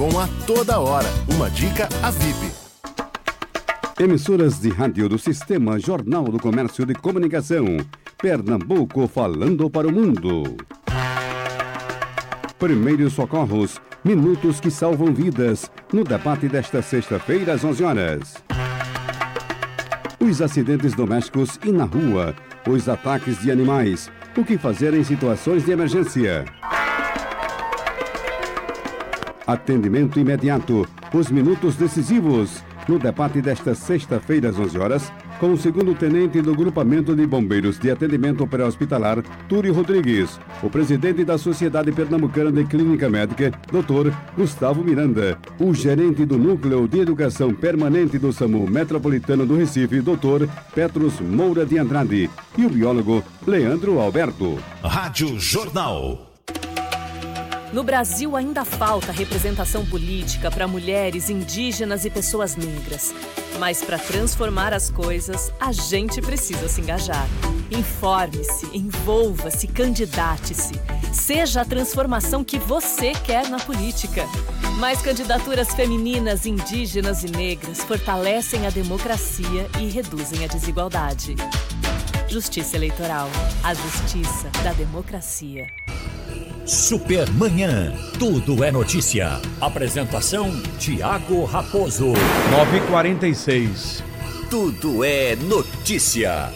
bom a toda hora. Uma dica a VIP. Emissoras de rádio do Sistema Jornal do Comércio de Comunicação. Pernambuco falando para o mundo. Primeiros socorros, minutos que salvam vidas. No debate desta sexta-feira às 11 horas. Os acidentes domésticos e na rua. Os ataques de animais. O que fazer em situações de emergência? Atendimento imediato. Os minutos decisivos. No debate desta sexta-feira às 11 horas, com o segundo-tenente do Grupamento de Bombeiros de Atendimento Pré-Hospitalar, Túlio Rodrigues, o presidente da Sociedade Pernambucana de Clínica Médica, Dr. Gustavo Miranda, o gerente do Núcleo de Educação Permanente do SAMU Metropolitano do Recife, Dr. Petros Moura de Andrade, e o biólogo Leandro Alberto. Rádio Jornal. No Brasil ainda falta representação política para mulheres, indígenas e pessoas negras. Mas para transformar as coisas, a gente precisa se engajar. Informe-se, envolva-se, candidate-se. Seja a transformação que você quer na política. Mais candidaturas femininas, indígenas e negras fortalecem a democracia e reduzem a desigualdade. Justiça Eleitoral. A justiça da democracia. Supermanhã. Tudo é notícia. Apresentação: Tiago Raposo. 9h46. Tudo é notícia.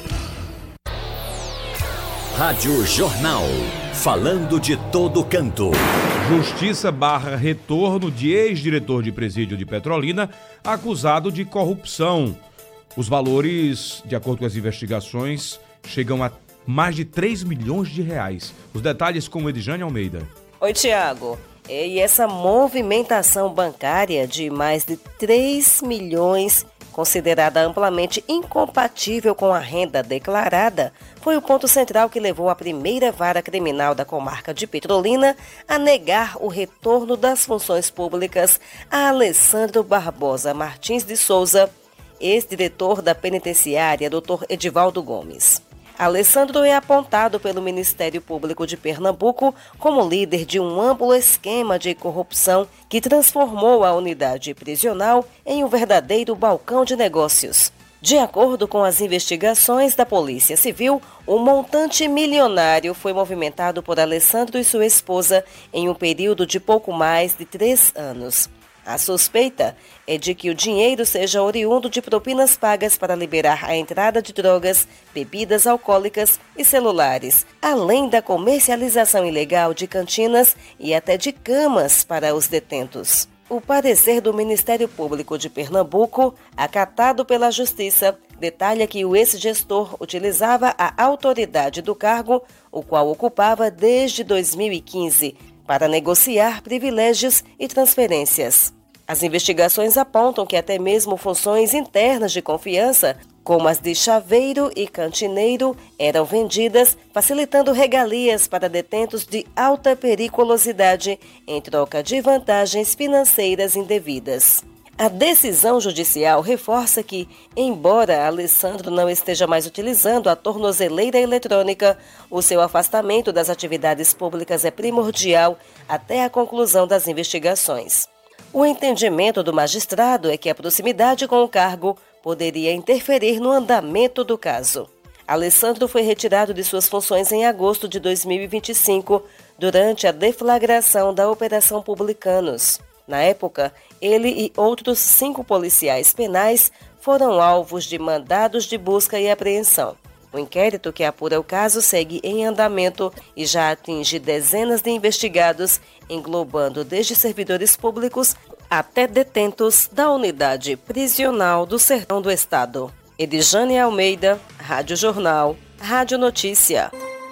Rádio Jornal. Falando de todo canto. Justiça barra retorno de ex-diretor de presídio de Petrolina acusado de corrupção. Os valores, de acordo com as investigações, chegam a mais de 3 milhões de reais. Os detalhes com Edjane Almeida. Oi, Tiago. E essa movimentação bancária de mais de 3 milhões, considerada amplamente incompatível com a renda declarada, foi o ponto central que levou a primeira vara criminal da comarca de Petrolina a negar o retorno das funções públicas a Alessandro Barbosa Martins de Souza, ex-diretor da penitenciária Dr. Edivaldo Gomes. Alessandro é apontado pelo Ministério Público de Pernambuco como líder de um amplo esquema de corrupção que transformou a unidade prisional em um verdadeiro balcão de negócios. De acordo com as investigações da Polícia Civil, um montante milionário foi movimentado por Alessandro e sua esposa em um período de pouco mais de 3 anos. A suspeita é de que o dinheiro seja oriundo de propinas pagas para liberar a entrada de drogas, bebidas alcoólicas e celulares, além da comercialização ilegal de cantinas e até de camas para os detentos. O parecer do Ministério Público de Pernambuco, acatado pela Justiça, detalha que o ex-gestor utilizava a autoridade do cargo, o qual ocupava desde 2015, para negociar privilégios e transferências. As investigações apontam que até mesmo funções internas de confiança, como as de chaveiro e cantineiro, eram vendidas, facilitando regalias para detentos de alta periculosidade em troca de vantagens financeiras indevidas. A decisão judicial reforça que, embora Alessandro não esteja mais utilizando a tornozeleira eletrônica, o seu afastamento das atividades públicas é primordial até a conclusão das investigações. O entendimento do magistrado é que a proximidade com o cargo poderia interferir no andamento do caso. Alessandro foi retirado de suas funções em agosto de 2025, durante a deflagração da Operação Publicanos. Na época, ele e outros 5 policiais penais foram alvos de mandados de busca e apreensão. O inquérito que apura o caso segue em andamento e já atinge dezenas de investigados, englobando desde servidores públicos até detentos da unidade prisional do Sertão do Estado. Edjane Almeida, Rádio Jornal, Rádio Notícia.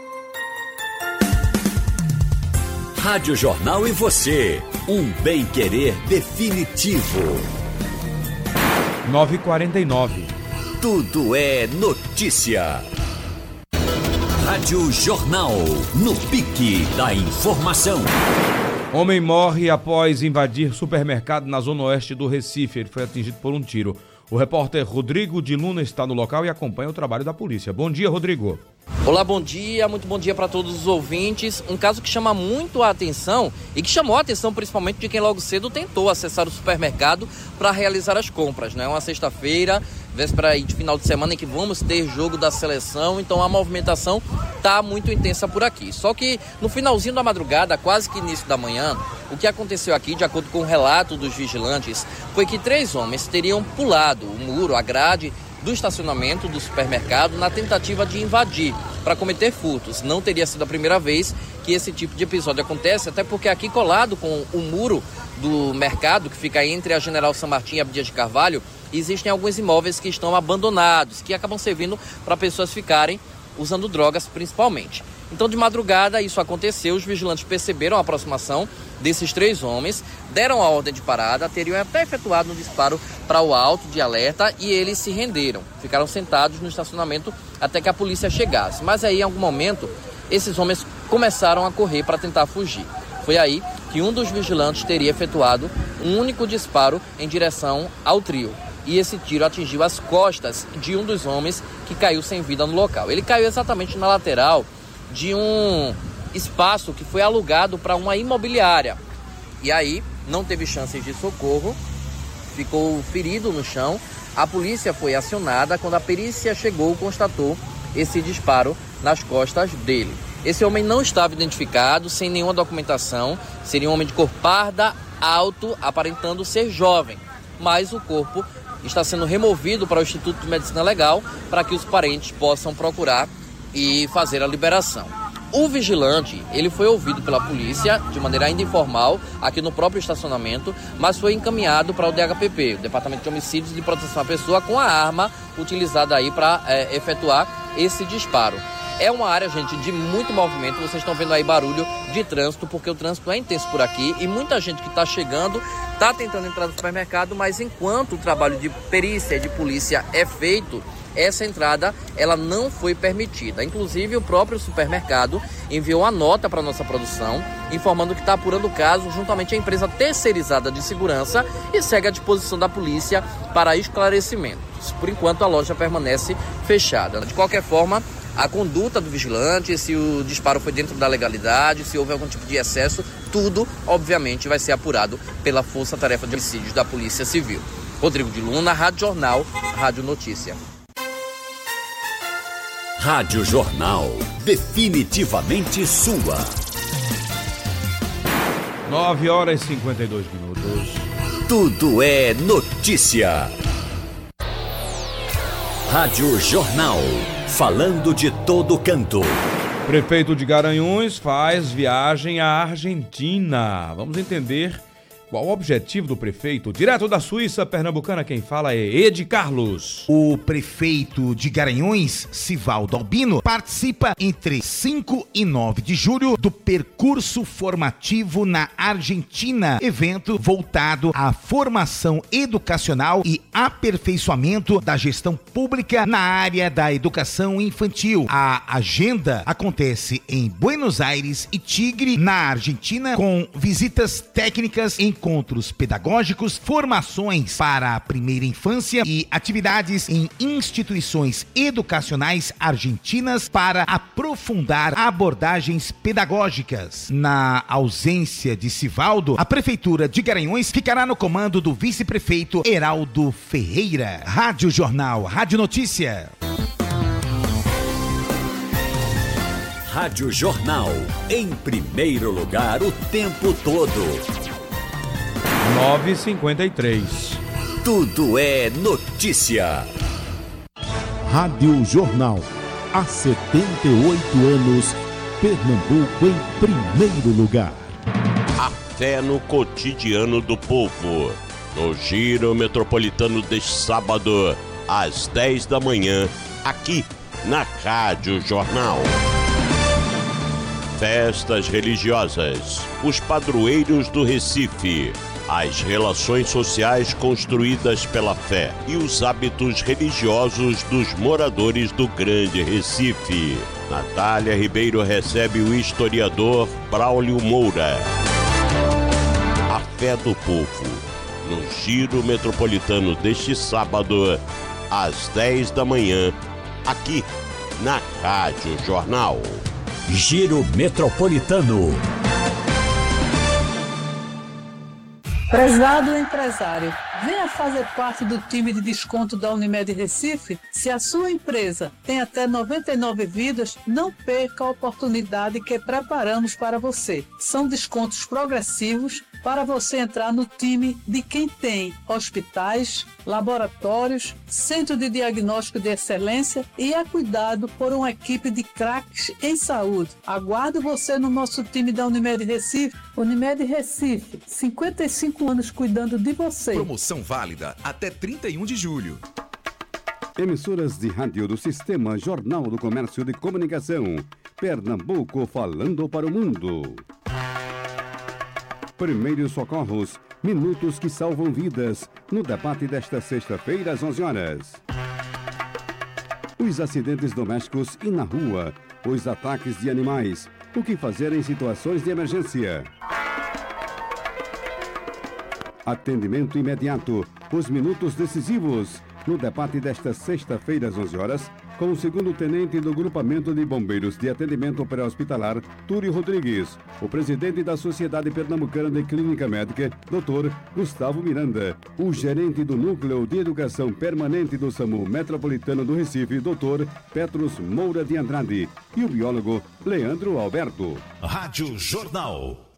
Rádio Jornal e você, um bem-querer definitivo. 9h49. Tudo é notícia. Rádio Jornal, no pique da informação. Homem morre após invadir supermercado na zona oeste do Recife. Ele foi atingido por um tiro. O repórter Rodrigo de Luna está no local e acompanha o trabalho da polícia. Bom dia, Rodrigo. Olá, bom dia, muito bom dia para todos os ouvintes. Um caso que chama muito a atenção e que chamou a atenção principalmente de quem logo cedo tentou acessar o supermercado para realizar as compras, né? Uma sexta-feira, véspera aí de final de semana em que vamos ter jogo da seleção, então a movimentação está muito intensa por aqui. Só que no finalzinho da madrugada, quase que início da manhã, o que aconteceu aqui, de acordo com o relato dos vigilantes, foi que 3 homens teriam pulado o muro, a grade do estacionamento do supermercado na tentativa de invadir para cometer furtos. Não teria sido a primeira vez que esse tipo de episódio acontece, até porque aqui colado com o muro do mercado, que fica entre a General San Martín e a Abdias de Carvalho, existem alguns imóveis que estão abandonados, que acabam servindo para pessoas ficarem usando drogas principalmente. Então, de madrugada, isso aconteceu, os vigilantes perceberam a aproximação desses 3 homens, deram a ordem de parada, teriam até efetuado um disparo para o alto de alerta e eles se renderam. Ficaram sentados no estacionamento até que a polícia chegasse. Mas aí, em algum momento, esses homens começaram a correr para tentar fugir. Foi aí que um dos vigilantes teria efetuado um único disparo em direção ao trio. E esse tiro atingiu as costas de um dos homens que caiu sem vida no local. Ele caiu exatamente na lateral de um espaço que foi alugado para uma imobiliária. E aí não teve chances de socorro, ficou ferido no chão. A polícia foi acionada. Quando a perícia chegou, constatou esse disparo nas costas dele. Esse homem não estava identificado, sem nenhuma documentação. Seria um homem de cor parda, alto, aparentando ser jovem. Mas o corpo está sendo removido para o Instituto de Medicina Legal para que os parentes possam procurar e fazer a liberação. O vigilante, ele foi ouvido pela polícia de maneira ainda informal, aqui no próprio estacionamento, mas foi encaminhado para o DHPP, o Departamento de Homicídios e de Proteção à Pessoa, com a arma utilizada aí para efetuar esse disparo. É uma área, gente, de muito movimento. Vocês estão vendo aí barulho de trânsito, porque o trânsito é intenso por aqui e muita gente que está chegando está tentando entrar no supermercado, mas enquanto o trabalho de perícia e de polícia é feito, essa entrada ela não foi permitida. Inclusive, o próprio supermercado enviou uma nota para a nossa produção, informando que está apurando o caso juntamente à empresa terceirizada de segurança e segue à disposição da polícia para esclarecimentos. Por enquanto, a loja permanece fechada. De qualquer forma, a conduta do vigilante, se o disparo foi dentro da legalidade, se houve algum tipo de excesso, tudo, obviamente, vai ser apurado pela Força Tarefa de Homicídios da Polícia Civil. Rodrigo de Luna, Rádio Jornal, Rádio Notícia. Rádio Jornal, definitivamente sua. 9h52. Tudo é notícia. Rádio Jornal, falando de todo canto. Prefeito de Garanhuns faz viagem à Argentina. Vamos entender qual o objetivo do prefeito. Direto da Suíça pernambucana, quem fala é Edi Carlos. O prefeito de Garanhuns, Sivaldo Albino, participa entre 5 e 9 de julho do percurso formativo na Argentina, evento voltado à formação educacional e aperfeiçoamento da gestão pública na área da educação infantil. A agenda acontece em Buenos Aires e Tigre, na Argentina, com visitas técnicas, encontros pedagógicos, formações para a primeira infância e atividades em instituições educacionais argentinas para aprofundar abordagens pedagógicas. Na ausência de Sivaldo, a Prefeitura de Garanhuns ficará no comando do vice-prefeito Heraldo Ferreira. Rádio Jornal, Rádio Notícia. Rádio Jornal, em primeiro lugar o tempo todo. 9h53. Tudo é notícia. Rádio Jornal. Há 78 anos, Pernambuco em primeiro lugar. A fé no cotidiano do povo. No Giro Metropolitano deste sábado, às 10 da manhã, aqui na Rádio Jornal. Festas religiosas, os padroeiros do Recife, as relações sociais construídas pela fé e os hábitos religiosos dos moradores do Grande Recife. Natália Ribeiro recebe o historiador Braulio Moura. A fé do povo, no Giro Metropolitano deste sábado, às 10 da manhã, aqui na Rádio Jornal. Giro Metropolitano. Prezado empresário, venha fazer parte do time de desconto da Unimed Recife. Se a sua empresa tem até 99 vidas, não perca a oportunidade que preparamos para você. São descontos progressivos para você entrar no time de quem tem hospitais, laboratórios, centro de diagnóstico de excelência e é cuidado por uma equipe de craques em saúde. Aguardo você no nosso time da Unimed Recife. Unimed Recife, 55 anos cuidando de você. Promoção válida até 31 de julho. Emissoras de rádio do Sistema Jornal do Comércio de Comunicação. Pernambuco falando para o mundo. Primeiros socorros, minutos que salvam vidas, no debate desta sexta-feira às 11 horas. Os acidentes domésticos e na rua, os ataques de animais, o que fazer em situações de emergência. Atendimento imediato, os minutos decisivos, no debate desta sexta-feira às 11 horas, com o segundo-tenente do Grupamento de Bombeiros de Atendimento Pré-Hospitalar, Túlio Rodrigues, o presidente da Sociedade Pernambucana de Clínica Médica, Dr. Gustavo Miranda, o gerente do Núcleo de Educação Permanente do SAMU Metropolitano do Recife, Dr. Petros Moura de Andrade, e o biólogo Leandro Alberto. Rádio Jornal.